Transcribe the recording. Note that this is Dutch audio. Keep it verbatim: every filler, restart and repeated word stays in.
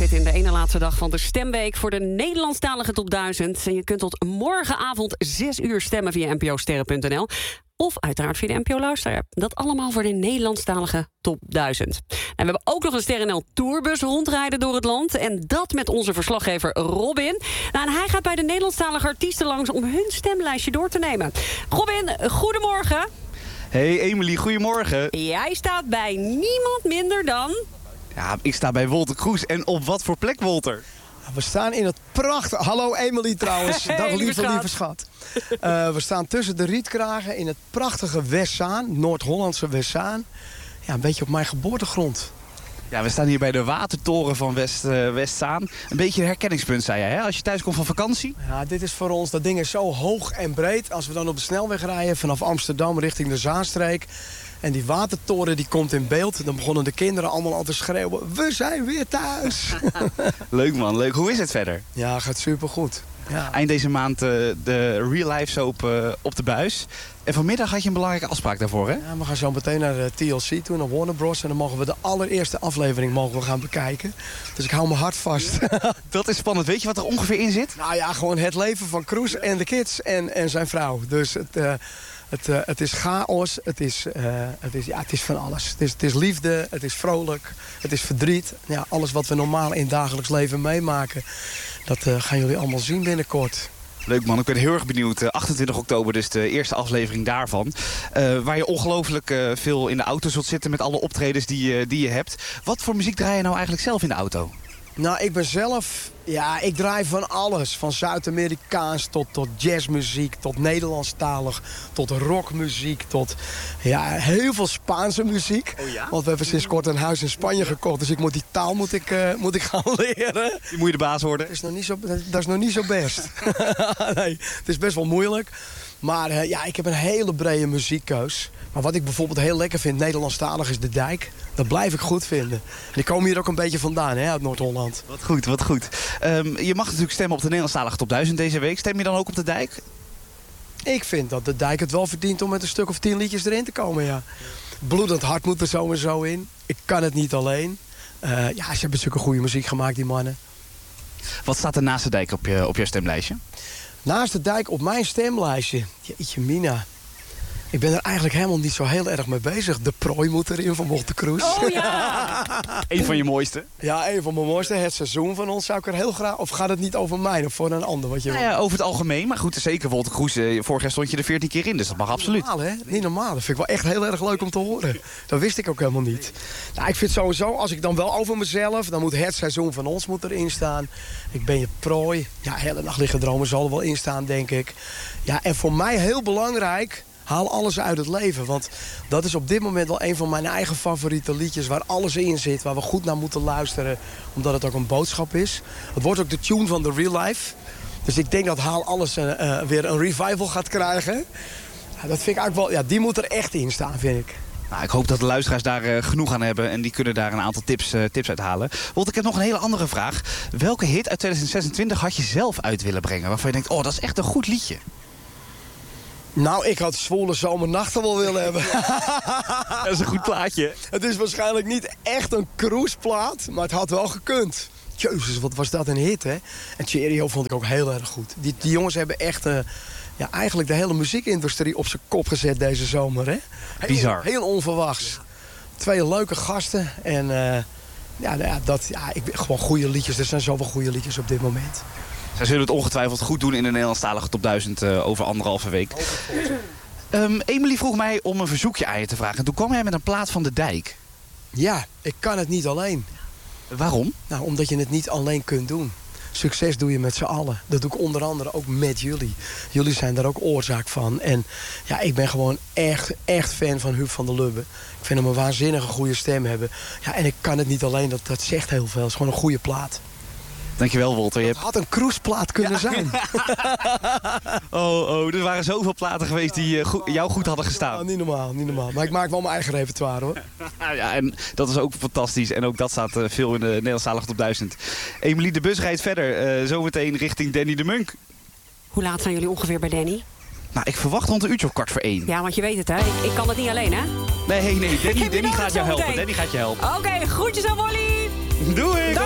zit in de ene laatste dag van de stemweek voor de Nederlandstalige top duizend. En je kunt tot morgenavond zes uur stemmen via n p o sterren punt n l. Of uiteraard via de N P O Luister-app. Dat allemaal voor de Nederlandstalige top duizend. En we hebben ook nog een Ster N L tourbus rondrijden door het land. En dat met onze verslaggever Robin. Nou, en hij gaat bij de Nederlandstalige artiesten langs om hun stemlijstje door te nemen. Robin, goedemorgen. Hey Emily, goedemorgen. Jij staat bij niemand minder dan... Ja, ik sta bij Wolter Kroes. En op wat voor plek, Wolter? We staan in het prachtige... Hallo Emily trouwens. Hey, Dag lieve, lieve lieve schat. Uh, we staan tussen de rietkragen in het prachtige Westzaan. Noord-Hollandse Westzaan. Ja, een beetje op mijn geboortegrond. Ja, we staan hier bij de watertoren van West, uh, Westzaan. Een beetje een herkenningspunt, zei jij, hè? Als je thuis komt van vakantie. Ja, dit is voor ons... Dat ding is zo hoog en breed. Als we dan op de snelweg rijden vanaf Amsterdam richting de Zaanstreek... En die watertoren die komt in beeld. Dan begonnen de kinderen allemaal al te schreeuwen. We zijn weer thuis. Leuk man, leuk. Hoe is het verder? Ja, gaat supergoed. Ja. Eind deze maand uh, de Real Life soap uh, op de buis. En vanmiddag had je een belangrijke afspraak daarvoor, hè? Ja, we gaan zo meteen naar de T L C toe, naar Warner Bros. En dan mogen we de allereerste aflevering mogen we gaan bekijken. Dus ik hou mijn hart vast. Dat is spannend. Weet je wat er ongeveer in zit? Nou ja, gewoon het leven van Kroes en de kids en, en zijn vrouw. Dus het... Uh, Het, uh, het is chaos, het is, uh, het, is, ja, het is van alles. Het is, het is liefde, het is vrolijk, het is verdriet. Ja, alles wat we normaal in het dagelijks leven meemaken, dat uh, gaan jullie allemaal zien binnenkort. Leuk man, ik ben heel erg benieuwd. achtentwintig oktober, dus de eerste aflevering daarvan. Uh, waar je ongelooflijk uh, veel in de auto zult zitten met alle optredens die, uh, die je hebt. Wat voor muziek draai je nou eigenlijk zelf in de auto? Nou, ik ben zelf... Ja, ik draai van alles. Van Zuid-Amerikaans tot, tot jazzmuziek, tot Nederlandstalig, tot rockmuziek, tot ja, heel veel Spaanse muziek. Oh ja? Want we hebben sinds kort een huis in Spanje gekocht, dus ik moet die taal moet ik, uh, moet ik gaan leren. Die moet je de baas worden? Dat is nog niet zo, dat is nog niet zo best. Nee, het is best wel moeilijk. Maar uh, ja, ik heb een hele brede muziekkeus. Maar wat ik bijvoorbeeld heel lekker vind, Nederlandstalig, is De Dijk. Dat blijf ik goed vinden. En die komen hier ook een beetje vandaan, hè, uit Noord-Holland. Wat goed, wat goed. Um, je mag natuurlijk stemmen op de Nederlandstalige top duizend deze week. Stem je dan ook op De Dijk? Ik vind dat De Dijk het wel verdient om met een stuk of tien liedjes erin te komen, ja. Bloedend hart moet er sowieso in. Ik kan het niet alleen. Uh, ja, ze hebben zulke goede muziek gemaakt, die mannen. Wat staat er naast De Dijk op je, op je stemlijstje? Naast De Dijk op mijn stemlijstje? Jeetje mina. Ik ben er eigenlijk helemaal niet zo heel erg mee bezig. De Prooi moet erin van Wolter Kroes. Oh ja! Eén van je mooiste? Ja, een van mijn mooiste. Het seizoen van ons zou ik er heel graag... Of gaat het niet over mij of voor een ander? Wat je nou ja, over het algemeen. Maar goed, zeker Wolter Kroes. Vorig jaar stond je er veertien keer in, dus dat mag absoluut. Niet normaal, hè? Niet normaal. Dat vind ik wel echt heel erg leuk om te horen. Dat wist ik ook helemaal niet. Nou, ik vind sowieso, als ik dan wel over mezelf... dan moet het seizoen van ons moet erin staan. Ik ben je prooi. Ja, Hele Nacht Liggen Dromen zal er wel in staan, denk ik. Ja, en voor mij heel belangrijk... Haal alles uit het leven, want dat is op dit moment wel een van mijn eigen favoriete liedjes... waar alles in zit, waar we goed naar moeten luisteren, omdat het ook een boodschap is. Het wordt ook de tune van The Real Life. Dus ik denk dat Haal Alles uh, uh, weer een revival gaat krijgen. Ja, dat vind ik eigenlijk wel, ja, die moet er echt in staan, vind ik. Nou, ik hoop dat de luisteraars daar uh, genoeg aan hebben en die kunnen daar een aantal tips, uh, tips uit halen. Want ik heb nog een hele andere vraag. Welke hit uit twintig zesentwintig had je zelf uit willen brengen, waarvan je denkt, oh, dat is echt een goed liedje? Nou, ik had Zwolle Zomernachten wel willen hebben. Dat is een goed plaatje. Het is waarschijnlijk niet echt een cruiseplaat, maar het had wel gekund. Jezus, wat was dat een hit, hè? En Cheerio vond ik ook heel erg goed. Die, die jongens hebben echt uh, ja, eigenlijk de hele muziekindustrie op zijn kop gezet deze zomer, hè? Heel, bizar. Heel onverwachts. Twee leuke gasten en uh, ja, ja, dat, ja, ik, gewoon goede liedjes. Er zijn zoveel goede liedjes op dit moment. Zij zullen het ongetwijfeld goed doen in de Nederlandstalige top duizend uh, over anderhalve week. Um, Emily vroeg mij om een verzoekje aan je te vragen. En toen kwam jij met een plaat van De Dijk. Ja, ik kan het niet alleen. Waarom? Nou, omdat je het niet alleen kunt doen. Succes doe je met z'n allen. Dat doe ik onder andere ook met jullie. Jullie zijn daar ook oorzaak van. En ja, ik ben gewoon echt, echt fan van Huub van der Lubbe. Ik vind hem een waanzinnige goede stem hebben. Ja, en ik kan het niet alleen, dat, dat zegt heel veel. Het is gewoon een goede plaat. Dankjewel, Wolter. Je Het hebt... had een cruiseplaat kunnen ja. zijn. oh, oh, er waren zoveel platen geweest die uh, go- jou goed hadden gestaan. Ja, niet normaal, niet normaal. Maar ik maak wel mijn eigen repertoire, hoor. ja, en dat is ook fantastisch. En ook dat staat uh, veel in de Nederlandstalige top duizend. Emily, de bus rijdt verder. Uh, zometeen richting Danny de Munk. Hoe laat zijn jullie ongeveer bij Danny? Nou, ik verwacht rond een uurtje of kwart voor één. Ja, want je weet het, hè? Ik, ik kan het niet alleen, hè? Nee, nee, Danny, Danny gaat jou helpen. Danny gaat je helpen. Oké, okay, groetjes aan Wally. Doei! Dag.